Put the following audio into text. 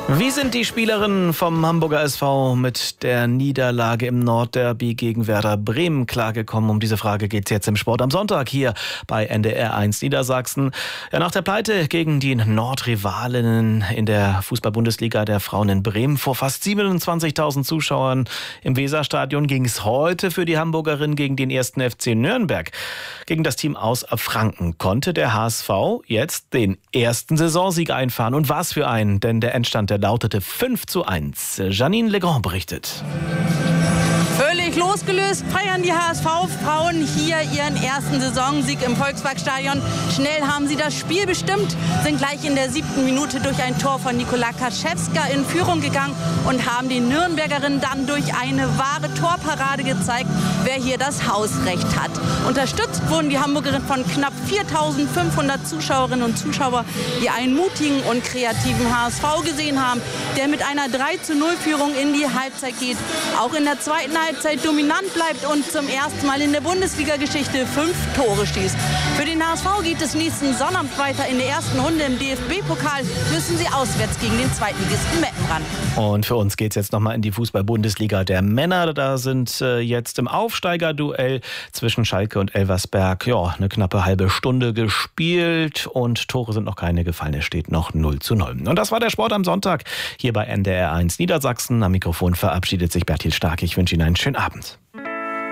Wie sind die Spielerinnen vom Hamburger SV mit der Niederlage im Nordderby gegen Werder Bremen klargekommen? Um diese Frage geht es jetzt im Sport am Sonntag hier bei NDR 1 Niedersachsen. Ja, nach der Pleite gegen die Nordrivalinnen in der Fußball-Bundesliga der Frauen in Bremen vor fast 27.000 Zuschauern im Weserstadion ging es heute für die Hamburgerinnen gegen den 1. FC Nürnberg. Gegen das Team aus Franken konnte der HSV jetzt den ersten Saisonsieg einfahren. Und was für einen, denn der Endstand der lautete 5:1. Janine Legrand berichtet. Völlig losgelöst feiern die HSV-Frauen hier ihren ersten Saisonsieg im Volksparkstadion. Schnell haben sie das Spiel bestimmt, sind gleich in der 7. Minute durch ein Tor von Nikola Kaschewska in Führung gegangen und haben den Nürnbergerinnen dann durch eine wahre Torparade gezeigt, wer hier das Hausrecht hat. Unterstützt wurden die Hamburgerinnen von knapp 4.500 Zuschauerinnen und Zuschauern, die einen mutigen und kreativen HSV gesehen haben, der mit einer 3:0-Führung in die Halbzeit geht. Auch in der zweiten Halbzeit dominant bleibt und zum ersten Mal in der Bundesliga-Geschichte 5 Tore schießt. Für den HSV geht es nächsten Sonnabend weiter. In der ersten Runde im DFB-Pokal müssen sie auswärts gegen den Zweitligisten Meppen ran. Und für uns geht es jetzt nochmal in die Fußball-Bundesliga der Männer. Da sind jetzt im Aufsteigerduell zwischen Schalke und Elversberg eine knappe halbe Stunde gespielt und Tore sind noch keine gefallen. Es steht noch 0:0. Und das war der Sport am Sonntag hier bei NDR 1 Niedersachsen. Am Mikrofon verabschiedet sich Bertil Stark. Ich wünsche Ihnen einen schönen Abend.